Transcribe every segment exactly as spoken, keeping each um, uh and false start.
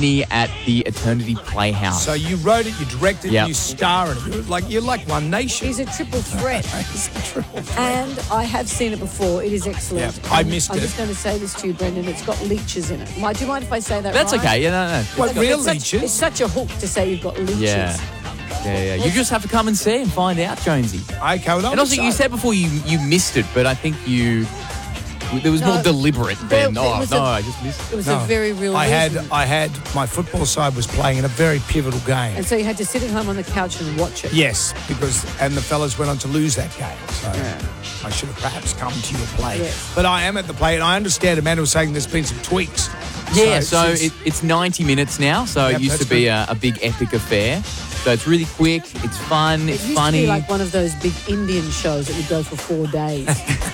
Sydney at the Eternity Playhouse. So you wrote it, you directed Yep. it, you star in it. You're like, you're like One Nation. He's a triple threat. He's a triple threat. And I have seen it before. It is excellent. Yeah, I And missed I'm it. just going to say this to you, Brendan. It's got leeches in it. Why, do you mind if I say that That's right? okay. Yeah, no, no. What, It's real such- leeches? It's such a hook to say you've got leeches. Yeah. Yeah, yeah. You just have to come and see and find out, Jonesy. Okay, well, I'm And also, you excited. said before you, you missed it, but I think you... There was No. more deliberate There- than, there oh, was no, a- I just missed It it. was No, a very real I had, reason. I had, my football side was playing in a very pivotal game. And so you had to sit at home on the couch and watch it. Yes, because, and the fellas went on to lose that game. So I should have perhaps come to your play. Yes. But I am at the play, and I understand Amanda was saying there's been some tweaks. Yeah, so, since- it, it's ninety minutes now, so Yep, it used to that's be good. a, a big epic affair. So it's really quick, it's fun, It it's used funny. to be like one of those big Indian shows that would go for four days.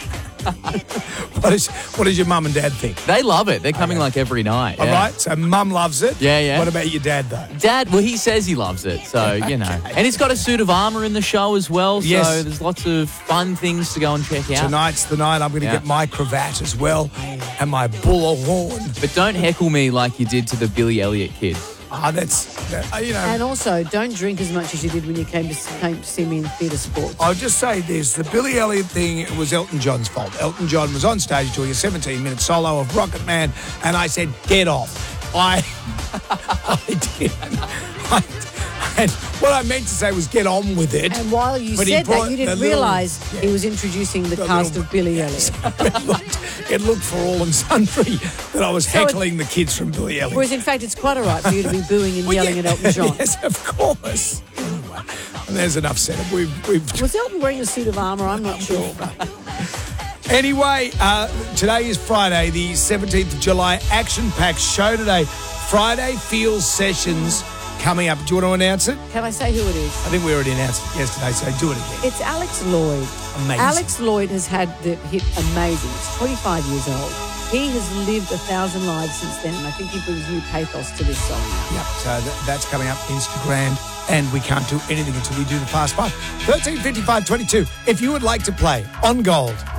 what, is, what does your mum and dad think? They love it. They're coming like every night. All yeah. right, so mum loves it. Yeah, yeah. What about your dad, though? Dad, well, he says he loves it, so, you know. And it's got a suit of armour in the show as well, so Yes. there's lots of fun things to go and check out. Tonight's the night I'm going to Yeah. get my cravat as well and my bull horn. But don't heckle me like you did to the Billy Elliot kids. Ah, that's, that, uh, you know. And also, don't drink as much as you did when you came to, came to see me in theatre sports. I'll just say this, the Billy Elliot thing was Elton John's fault. Elton John was on stage doing a seventeen-minute solo of Rocket Man, and I said, get off. I, I did. I, and what I meant to say was get on with it. And while you But he said brought that, you the didn't little- realise yeah. he was introducing the, The cast little- of Billy Elliot. it, looked, it looked for all and sundry that I was So it- heckling the kids from Billy Elliot. Whereas, in fact, it's quite all right for you to be booing and Well, yelling yeah, at Elton John. Yes, of course. Anyway, and there's enough said. We've, we've Was Elton wearing a suit of armour? I'm not sure. Anyway, uh, today is Friday, the seventeenth of July. Action-packed show today. Friday Feels Sessions coming up. Do you want to announce it? Can I say who it is? I think we already announced it yesterday, so do it again. It's Alex Lloyd. Amazing. Alex Lloyd has had the hit Amazing. He's twenty-five years old. He has lived a thousand lives since then, and I think he brings new pathos to this song now. Yep, so th- that's coming up Instagram, and we can't do anything until we do the fast five. thirteen fifty-five twenty-two. If you would like to play on Gold,